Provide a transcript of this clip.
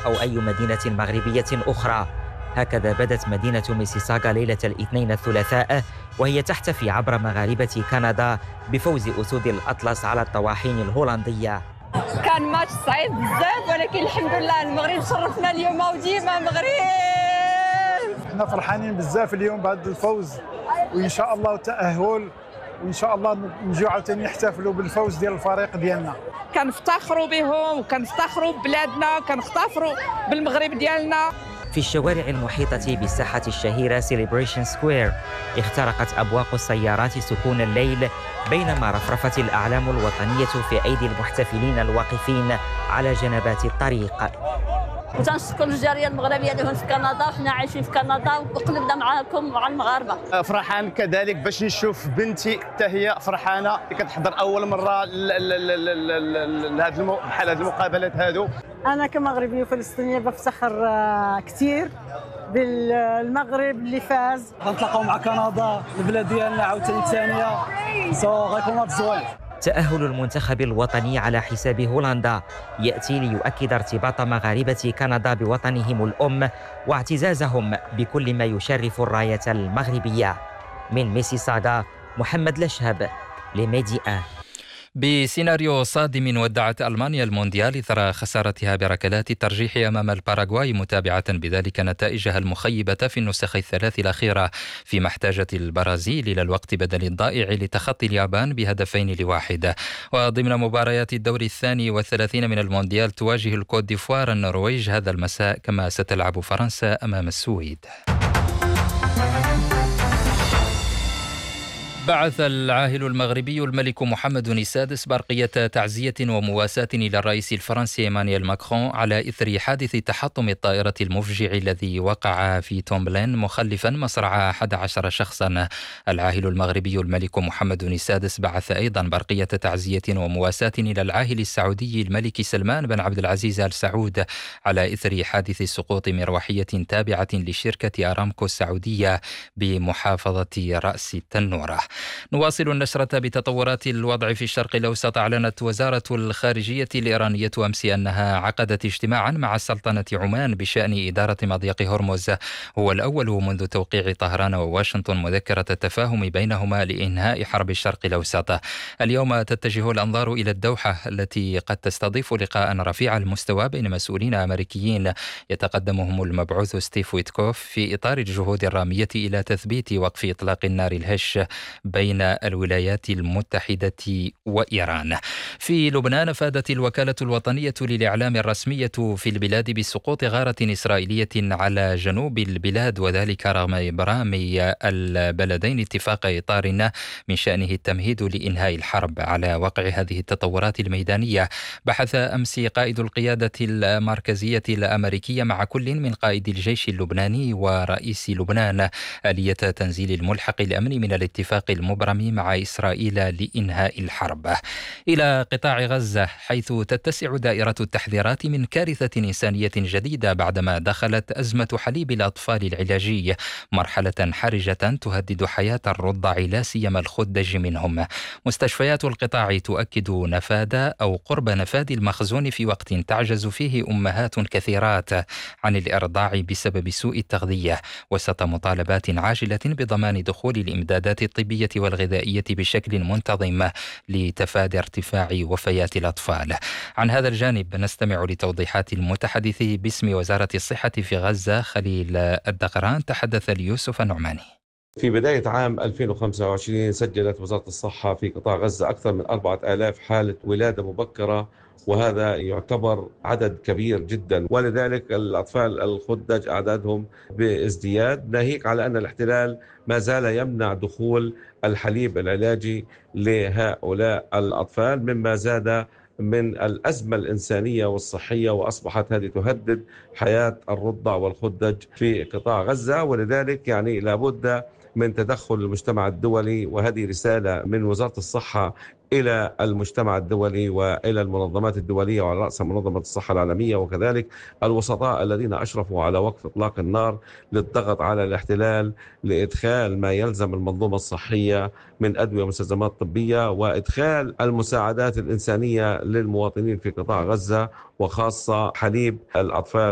أو أي مدينة مغربية أخرى. هكذا بدت مدينة ميسيساغا ليلة الاثنين الثلاثاء وهي تحتفي عبر مغاربة كندا بفوز أسود الأطلس على الطواحين الهولندية. كان ماتش صعيب بزاف، ولكن الحمد لله المغرب شرفنا اليوم وديما مغرب. احنا فرحانين بزاف اليوم بهذا الفوز، وان شاء الله التأهل، وان شاء الله نجيو عاوتاني نحتفلوا بالفوز ديال الفريق ديالنا. كنفتخروا بهم وكنفتخروا ببلادنا وكنفتخروا بالمغرب ديالنا. في الشوارع المحيطة بالساحة الشهيرة سيليبريشن سكوير اخترقت أبواق السيارات سكون الليل، بينما رفرفت الأعلام الوطنية في أيدي المحتفلين الواقفين على جنبات الطريق. وتنشكر الجاليه المغربيه اللي هون في كندا، وحنا عايشين في كندا وقلبنا معاكم ومع المغاربه. فرحان كذلك باش نشوف بنتي حتى هي فرحانه كتحضر اول مره بحال هذه المقابلات هادو. انا كمغربيه وفلسطينيه بفتخر كثير بالمغرب اللي فاز. غنتلاقاو مع كندا البلاد ديالنا عاوتاني ثانيه، غيكون ماتش زوين. تأهل المنتخب الوطني على حساب هولندا يأتي ليؤكد ارتباط مغاربة كندا بوطنهم الأم واعتزازهم بكل ما يشرف الراية المغربية. من ميسيساغا، محمد لشهب لميديا. بسيناريو صادم ودعت ألمانيا المونديال إثر خسارتها بركلات الترجيح أمام الباراغواي، متابعة بذلك نتائجها المخيبة في النسخ الثلاث الأخيرة، فيما احتاجت البرازيل إلى الوقت بدل الضائع لتخطي اليابان ب2-1. وضمن مباريات الدور 32 من المونديال تواجه الكوت ديفوار النرويج هذا المساء، كما ستلعب فرنسا أمام السويد. بعث العاهل المغربي الملك محمد السادس برقية تعزية ومواساة إلى الرئيس الفرنسي إيمانويل ماكرون على إثر حادث تحطم الطائرة المفجع الذي وقع في تومبلين مخلفا مصرع 11 شخصا. العاهل المغربي الملك محمد السادس بعث أيضا برقية تعزية ومواساة إلى العاهل السعودي الملك سلمان بن عبد العزيز آل سعود على إثر حادث سقوط مروحية تابعة لشركة أرامكو السعودية بمحافظة رأس التنورة. نواصل النشرة بتطورات الوضع في الشرق الأوسط. أعلنت وزارة الخارجية الإيرانية أمس أنها عقدت اجتماعا مع سلطنة عمان بشأن إدارة مضيق هرمز، هو الأول منذ توقيع طهران وواشنطن مذكرة التفاهم بينهما لإنهاء حرب الشرق الأوسط. اليوم تتجه الأنظار إلى الدوحة التي قد تستضيف لقاء رفيع المستوى بين مسؤولين أمريكيين يتقدمهم المبعوث ستيف ويتكوف في إطار الجهود الرامية إلى تثبيت وقف إطلاق النار الهش بين الولايات المتحدة وإيران. في لبنان أفادت الوكالة الوطنية للإعلام الرسمية في البلاد بسقوط غارة إسرائيلية على جنوب البلاد، وذلك رغم إبرام البلدين اتفاق إطار من شأنه التمهيد لإنهاء الحرب. على وقع هذه التطورات الميدانية بحث أمس قائد القيادة المركزية الأمريكية مع كل من قائد الجيش اللبناني ورئيس لبنان آلية تنزيل الملحق الأمني من الاتفاق المبرم مع إسرائيل لإنهاء الحرب. إلى قطاع غزة، حيث تتسع دائرة التحذيرات من كارثة إنسانية جديدة بعدما دخلت أزمة حليب الأطفال العلاجي مرحلة حرجة تهدد حياة الرضع لا سيما الخدج منهم. مستشفيات القطاع تؤكد نفاذ أو قرب نفاذ المخزون في وقت تعجز فيه أمهات كثيرات عن الإرضاع بسبب سوء التغذية، وسط مطالبات عاجلة بضمان دخول الإمدادات الطبية والغذائية بشكل منتظم لتفادي ارتفاع وفيات الأطفال. عن هذا الجانب نستمع لتوضيحات المتحدث باسم وزارة الصحة في غزة خليل الدقران، تحدث ليوسف النعماني. في بداية عام 2025 سجلت وزارة الصحة في قطاع غزة أكثر من 4000 حالة ولادة مبكرة، وهذا يعتبر عدد كبير جدا، ولذلك الأطفال الخدج أعدادهم بازدياد، ناهيك على أن الاحتلال ما زال يمنع دخول الحليب العلاجي لهؤلاء الأطفال، مما زاد من الأزمة الإنسانية والصحية، وأصبحت هذه تهدد حياة الرضع والخدج في قطاع غزة. ولذلك لابد من تدخل المجتمع الدولي، وهذه رسالة من وزارة الصحة إلى المجتمع الدولي وإلى المنظمات الدولية، وعلى رأسها منظمة الصحة العالمية، وكذلك الوسطاء الذين أشرفوا على وقف إطلاق النار للضغط على الاحتلال لإدخال ما يلزم المنظومة الصحية من أدوية ومستلزمات طبية، وإدخال المساعدات الإنسانية للمواطنين في قطاع غزة، وخاصة حليب الأطفال.